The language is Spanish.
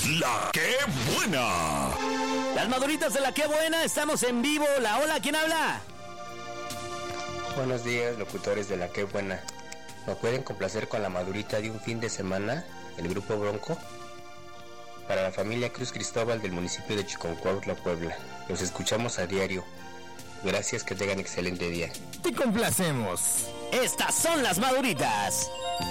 La que buena. Las maduritas de La que buena, estamos en vivo. La hola, ¿quién habla? Buenos días, locutores de La que buena. ¿Me pueden complacer con la madurita de un fin de semana, el grupo Bronco? Para la familia Cruz Cristóbal del municipio de Chiconcuautla, Puebla. Los escuchamos a diario. Gracias, que tengan excelente día. Te complacemos. Estas son las maduritas.